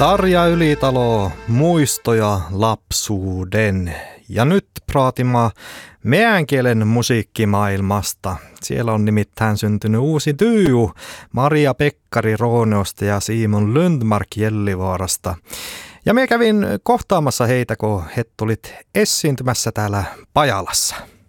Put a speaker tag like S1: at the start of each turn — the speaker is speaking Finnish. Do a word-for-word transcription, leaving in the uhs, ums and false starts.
S1: Tarja Ylitalo, muistoja lapsuuden. Ja nyt praatimaan meidän kielen musiikkimaailmasta. Siellä on nimittäin syntynyt uusi duo Maria Pekkari Rooneosta ja Simon Lundmark Jellivaarasta. Ja me kävin kohtaamassa heitä, kun he tulit esiintymässä täällä Pajalassa.